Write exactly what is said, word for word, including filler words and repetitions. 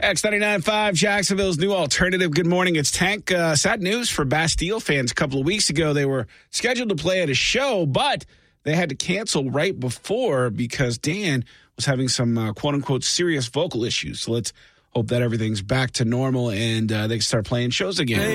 X ninety-nine point five, Jacksonville's new alternative. Good morning. It's Tank. Uh, sad news for Bastille fans. A couple of weeks ago, they were scheduled to play at a show, but they had to cancel right before because Dan was having some uh, quote-unquote serious vocal issues. So let's hope that everything's back to normal and uh, they can start playing shows again.